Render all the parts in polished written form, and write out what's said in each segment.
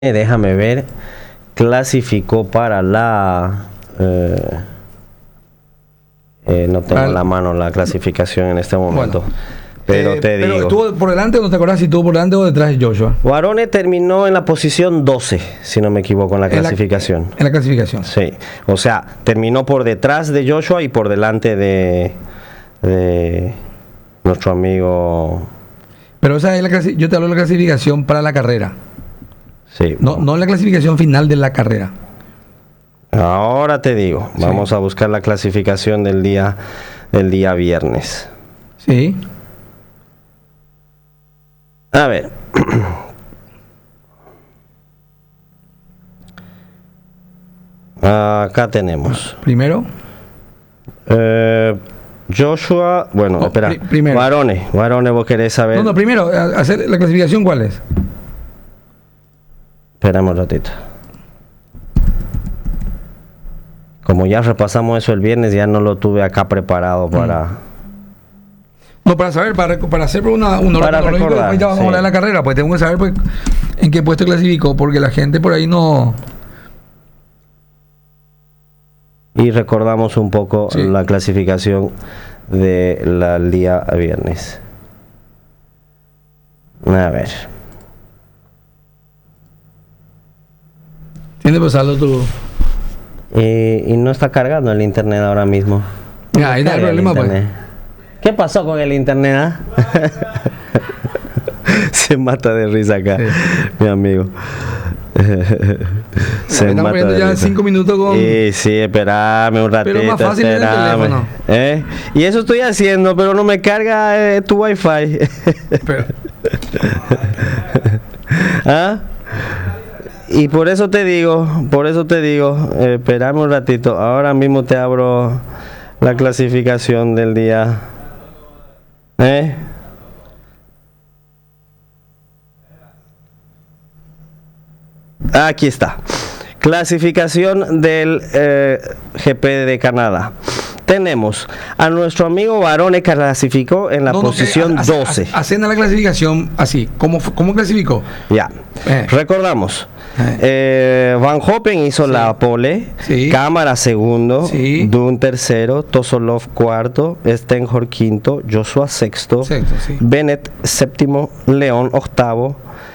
déjame ver, clasificó para la... no tengo en la mano la clasificación en este momento. Bueno, pero te digo. ¿Estuvo por delante o no te acordás si estuvo por delante o detrás de Joshua? Varone terminó en la posición 12, si no me equivoco, en la clasificación. En la clasificación. Sí. O sea, terminó por detrás de Joshua y por delante de nuestro amigo. Pero esa es yo te hablo de la clasificación para la carrera. Sí. No la clasificación final de la carrera. Ahora te digo, vamos a buscar la clasificación del día viernes. Sí. A ver. Acá tenemos. Primero. Joshua, bueno, espera. Primero. Varone, vos querés saber. No, primero, hacer la clasificación, ¿cuál es? Esperamos un ratito. Como ya repasamos eso el viernes, ya no lo tuve acá preparado para... No, para saber, para hacer una para recordar, ya vamos a hablar de la carrera, pues tengo que saber pues, en qué puesto clasificó, porque la gente por ahí no... Y recordamos un poco la clasificación del día viernes. A ver. Tiene que pasarlo tú. Y no está cargando el internet ahora mismo. Mira, ahí está el problema, pues. ¿Qué pasó con el internet? Se mata de risa acá, mi amigo. Estamos viendo ya 5 minutos con... Sí, espérame un ratito. Pero más fácil en el teléfono. Y eso estoy haciendo, pero no me carga tu wifi. ¿Ah? Y por eso te digo, espérame un ratito. Ahora mismo te abro la clasificación del día. Aquí está. Clasificación del GP de Canadá. Tenemos a nuestro amigo Varone, que clasificó en la posición 12. Hacen la clasificación así. ¿Cómo clasificó? Ya. Recordamos. Van Hoppen hizo la pole, Cámara segundo, Dunn tercero, Tosolov cuarto, Stenhouse quinto, Joshua sexto, Bennett séptimo, León octavo,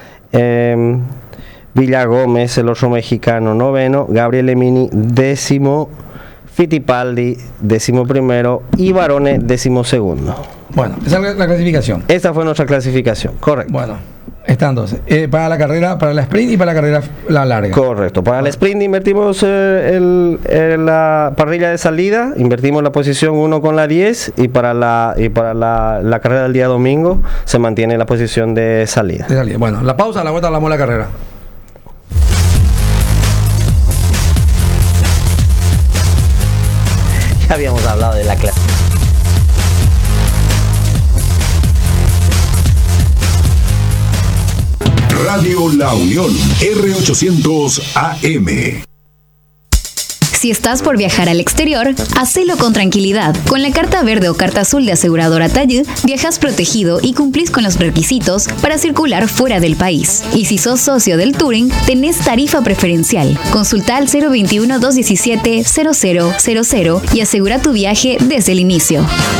Villagómez, el otro mexicano, noveno, Gabriel Emini décimo, Fittipaldi décimo primero y Varone décimo segundo. Bueno, esa es la clasificación. Esta fue nuestra clasificación, correcto. Bueno, están entonces para la carrera, para la sprint y para la carrera la larga. Correcto. Para el sprint invertimos la parrilla de salida, invertimos la posición 1 con la 10 y para la carrera del día domingo se mantiene la posición de salida. Bueno, la pausa, a la vuelta hablamos de la carrera. Ya habíamos hablado de la clase. Radio La Unión, R800 AM. Si estás por viajar al exterior, hacelo con tranquilidad. Con la carta verde o carta azul de aseguradora Tallud, viajas protegido y cumplís con los requisitos para circular fuera del país. Y si sos socio del Touring, tenés tarifa preferencial. Consulta al 021-217-0000 y asegura tu viaje desde el inicio.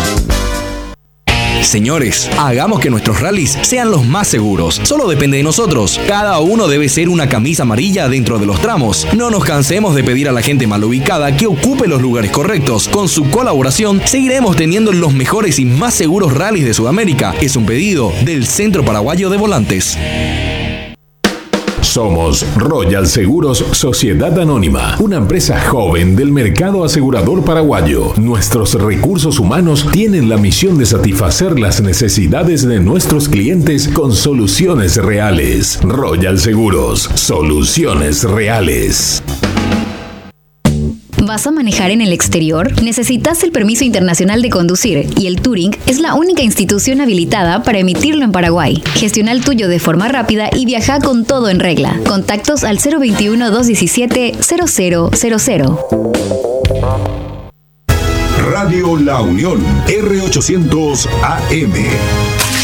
Señores, hagamos que nuestros rallies sean los más seguros. Solo depende de nosotros. Cada uno debe ser una camisa amarilla dentro de los tramos. No nos cansemos de pedir a la gente mal ubicada que ocupe los lugares correctos. Con su colaboración, seguiremos teniendo los mejores y más seguros rallies de Sudamérica. Es un pedido del Centro Paraguayo de Volantes. Somos Royal Seguros Sociedad Anónima, una empresa joven del mercado asegurador paraguayo. Nuestros recursos humanos tienen la misión de satisfacer las necesidades de nuestros clientes con soluciones reales. Royal Seguros, soluciones reales. ¿Vas a manejar en el exterior? Necesitas el permiso internacional de conducir y el Touring es la única institución habilitada para emitirlo en Paraguay. Gestiona el tuyo de forma rápida y viaja con todo en regla. Contactos al 021-217-0000. Radio La Unión, R800 AM.